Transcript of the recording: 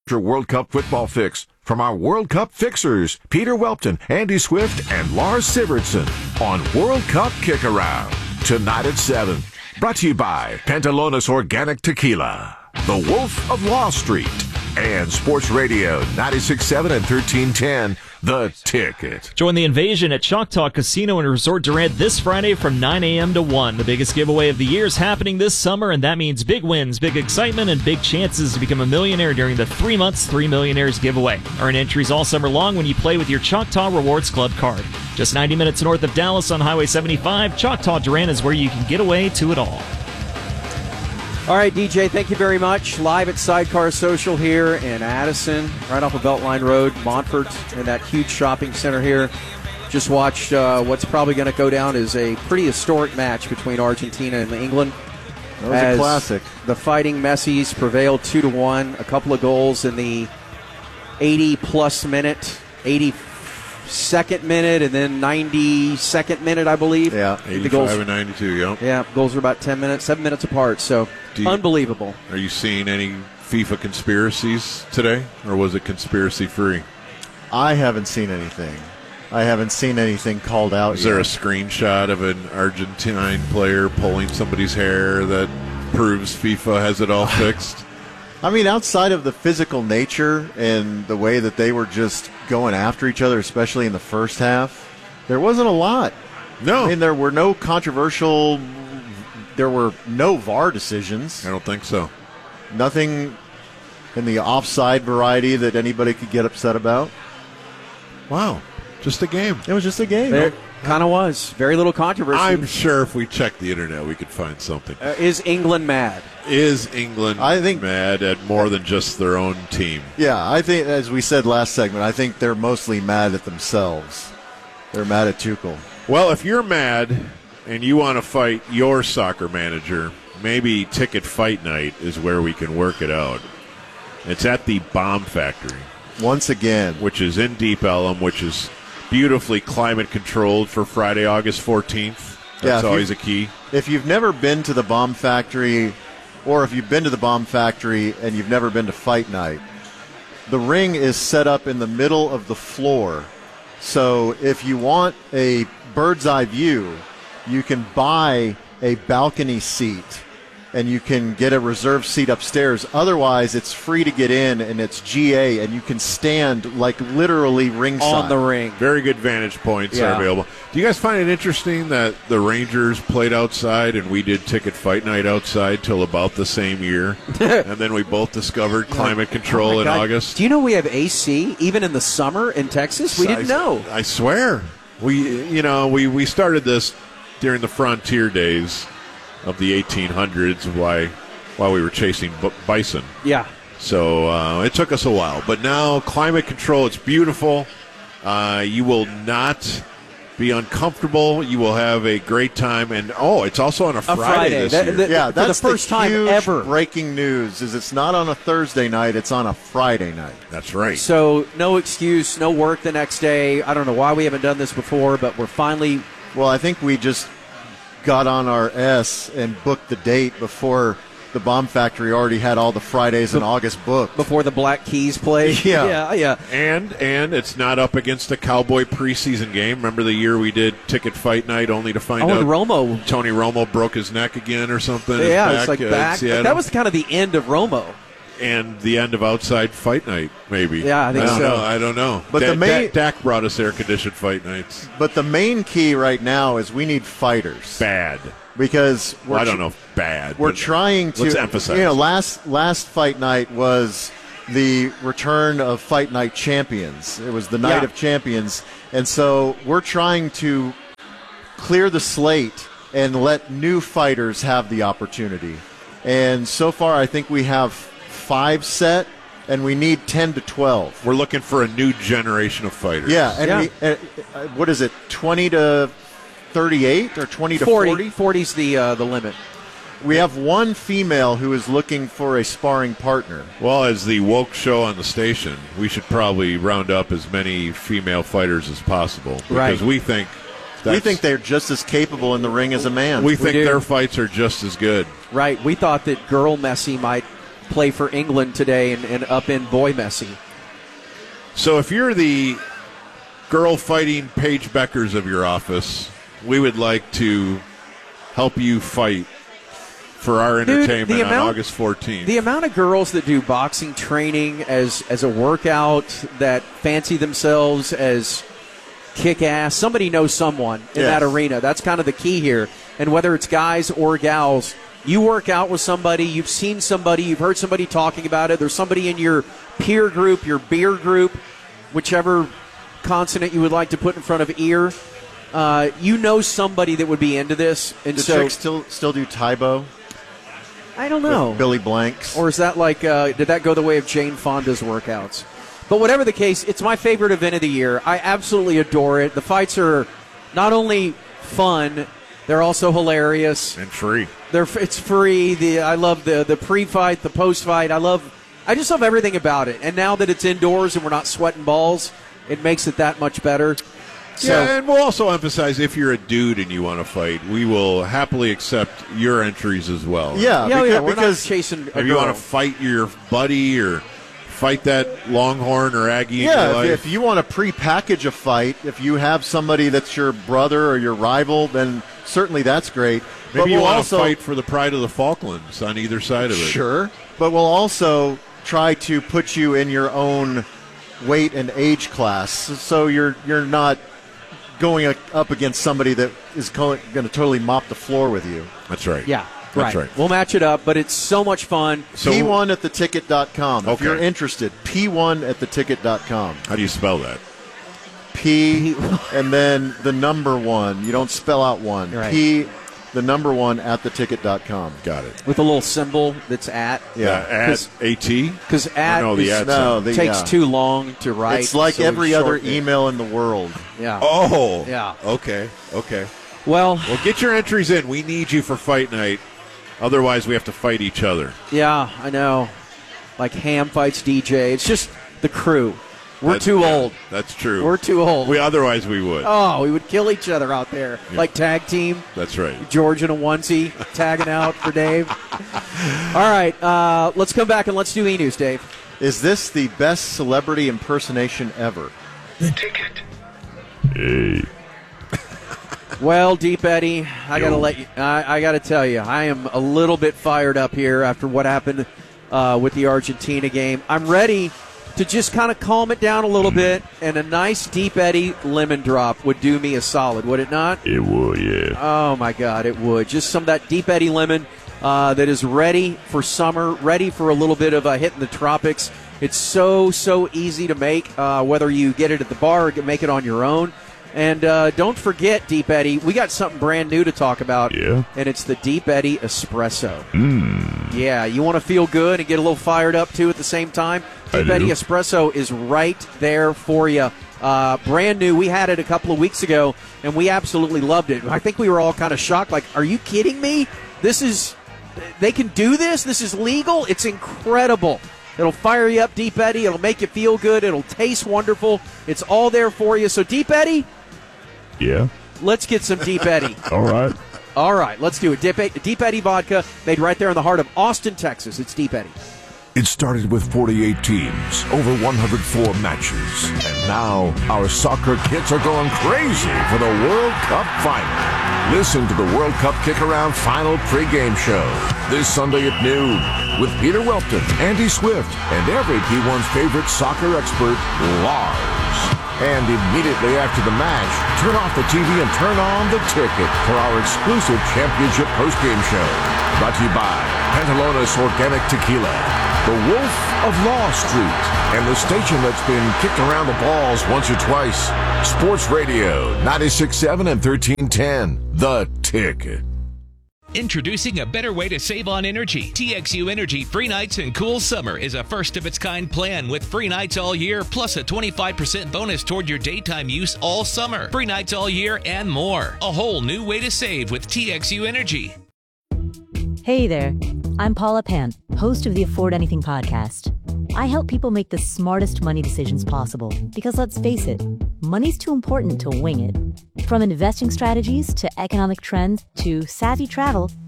Your World Cup football fix from our World Cup fixers, Peter Welpton, Andy Swift, and Lars Sivertson on World Cup Kick-Around. Tonight at 7. Brought to you by Pantalones Organic Tequila, The Wolf of Wall Street, and Sports Radio 96.7 and 1310, The Ticket. Join the invasion at Choctaw Casino and Resort Durant this Friday from 9 a.m. to 1. The biggest giveaway of the year is happening this summer, and that means big wins, big excitement, and big chances to become a millionaire during the 3 months 3 Millionaires giveaway. Earn entries all summer long when you play with your Choctaw Rewards Club card. Just 90 minutes north of Dallas on Highway 75, Choctaw Durant is where you can get away to it all. All right, DJ, thank you very much. Live at Sidecar Social here in Addison, right off of Beltline Road, Montfort, in that huge shopping center here. Just watched what's probably going to go down as a pretty historic match between Argentina and England. That was a classic. The Fighting Messies prevailed 2-1. A couple of goals in the 80-plus minute, 82nd minute, and then 92nd minute, I believe. Yeah, 85 and 92, Yeah, goals are about 7 minutes apart, so unbelievable. Are you seeing any FIFA conspiracies today, or was it conspiracy-free? I haven't seen anything. I haven't seen anything called out Is yet. there a screenshot of an Argentine player pulling somebody's hair that proves FIFA has it all fixed? I mean, outside of the physical nature and the way that they were just going after each other, especially in the first half, there wasn't a lot. No. I mean, there were no controversial, there were no VAR decisions. I don't think so. Nothing in the offside variety that anybody could get upset about. Wow. Just a game. It was just a game. There kind of was. Very little controversy. I'm sure if we checked the internet, we could find something. Is England mad? Is England mad at more than just their own team? Yeah, I think, as we said last segment, I think they're mostly mad at themselves. They're mad at Tuchel. Well, if you're mad and you want to fight your soccer manager, maybe Ticket Fight Night is where we can work it out. It's at the Bomb Factory. Once again. Which is in Deep Ellum, which is beautifully climate controlled for Friday, August 14th. That's always a key. If you've never been to the Bomb Factory, or if you've been to the Bomb Factory and you've never been to Fight Night, the ring is set up in the middle of the floor. So if you want a bird's eye view, you can buy a balcony seat and you can get a reserved seat upstairs. Otherwise, it's free to get in, and it's GA, and you can stand, like, literally ringside. On the ring. Very good vantage points are available. Do you guys find it interesting that the Rangers played outside and we did Ticket Fight Night outside till about the same year? And then we both discovered climate control in August. Do you know we have AC even in the summer in Texas? We didn't know. I swear. We started this during the frontier days of the 1800s while we were chasing bison. Yeah. So it took us a while. But now climate control, it's beautiful. You will not be uncomfortable. You will have a great time. And, it's also on a Friday this year. That's the first time huge ever. Breaking news is it's not on a Thursday night, it's on a Friday night. That's right. So no excuse, no work the next day. I don't know why we haven't done this before, but we're finally... Well, I think we just got on our S and booked the date before the Bomb Factory already had all the Fridays in August booked. Before the Black Keys play? Yeah. And it's not up against a Cowboy preseason game. Remember the year we did Ticket Fight Night only to find out Tony Romo broke his neck again or something? Yeah, it's like back. That was kind of the end of Romo. And the end of Outside Fight Night, maybe. Yeah, I think so. I don't know. But Dak brought us air-conditioned fight nights. But the main key right now is we need fighters. Bad. Because I don't know if bad. We're trying to. Let's emphasize. Last Fight Night was the return of Fight Night champions. It was the Night of Champions. And so we're trying to clear the slate and let new fighters have the opportunity. And so far, I think we have 5 set, and we need 10 to 12. We're looking for a new generation of fighters. Yeah, and what is it, 20 to 38 or 20 to 40? 40's the limit. We have one female who is looking for a sparring partner. Well, as the woke show on the station, we should probably round up as many female fighters as possible. Because we think they're just as capable in the ring as a man. We think their fights are just as good. Right. We thought that Girl Messi might play for England today and up in Boy Messi. So if you're the girl fighting Paige Beckers of your office, we would like to help you fight for our entertainment on August 14th. The amount of girls that do boxing training as a workout, that fancy themselves as kick-ass, somebody knows someone in that arena. That's kind of the key here. And whether it's guys or gals, you work out with somebody, you've seen somebody, you've heard somebody talking about it, there's somebody in your peer group, your beer group, whichever consonant you would like to put in front of ear, you know somebody that would be into this. And do so, chicks still do Tybo? I don't know. With Billy Blanks? Or is that like, did that go the way of Jane Fonda's workouts? But whatever the case, it's my favorite event of the year. I absolutely adore it. The fights are not only fun, they're also hilarious. And free. It's free. I love the pre-fight, the post-fight. I just love everything about it. And now that it's indoors and we're not sweating balls, it makes it that much better. So, yeah, and we'll also emphasize if you're a dude and you want to fight, we will happily accept your entries as well. Yeah, we're not chasing a if you girl. want to fight your buddy or fight that Longhorn or Aggie in your life. If you want to pre-package a fight, if you have somebody that's your brother or your rival, then certainly that's great. Maybe you want to fight for the pride of the Falklands on either side of it. Sure, but we'll also try to put you in your own weight and age class, so you're not going up against somebody that is going to totally mop the floor with you. That's right. Yeah, that's right. We'll match it up, but it's so much fun. So, P1 at theticket.com. If Okay. you're interested, P1 at theticket.com. How do you spell that? P and then the number 1. You don't spell out 1. Right. P, the number 1 at theticket.com. Got it. With a little symbol that's at. At AT? Because at no, the at takes too long to write. It's like so every we other shorten it. email in the world. Yeah. Oh. Yeah. Okay. Well, Get your entries in. We need you for fight night. Otherwise, we have to fight each other. yeah, I know. Like Ham fights DJ. It's just the crew. We're too old. That's true. We're too old. Otherwise, we would. Oh, we would kill each other out there. Yeah. Like tag team. That's right. George in a onesie tagging out for Dave. All right, let's come back and let's do e-news, Dave. Is this the best celebrity impersonation ever? The ticket. Well, Deep Eddie, I gotta tell you, I am a little bit fired up here after what happened with the Argentina game. I'm ready to just kind of calm it down a little bit, and a nice Deep Eddie lemon drop would do me a solid, would it not? It would, yeah. Oh my God, it would. Just some of that Deep Eddie lemon that is ready for summer, ready for a little bit of a hit in the tropics. It's so easy to make, whether you get it at the bar or make it on your own. And don't forget, Deep Eddie, we got something brand new to talk about. Yeah. And it's the Deep Eddie Espresso. Yeah, you want to feel good and get a little fired up, too, at the same time? Deep Eddie Espresso is right there for you. Brand new. We had it a couple of weeks ago, and we absolutely loved it. I think we were all kind of shocked, like, are you kidding me? They can do this? This is legal? It's incredible. It'll fire you up, Deep Eddie. It'll make you feel good. It'll taste wonderful. It's all there for you. So, Deep Eddie? Yeah. Let's get some Deep Eddie. All right. All right, let's do it. Deep Eddie vodka, made right there in the heart of Austin, Texas. It's Deep Eddie. It started with 48 teams, over 104 matches, and now our soccer kids are going crazy for the World Cup final. Listen to the World Cup Kick-Around final pregame show this Sunday at noon with Peter Welton, Andy Swift, and every P1's favorite soccer expert, Lars. And immediately after the match, turn off the TV and turn on the ticket for our exclusive championship postgame show. Brought to you by Pantalones Organic Tequila, the Wolf of Law Street, and the station that's been kicked around the balls once or twice. Sports Radio, 96.7 and 1310. The Ticket. Introducing a better way to save on energy. TXU Energy Free Nights and Cool Summer is a first-of-its-kind plan with free nights all year, plus a 25% bonus toward your daytime use all summer. Free nights all year and more. A whole new way to save with TXU Energy. Hey there, I'm Paula Pant, host of the Afford Anything podcast. I help people make the smartest money decisions possible because, let's face it, money's too important to wing it. From investing strategies to economic trends to savvy travel,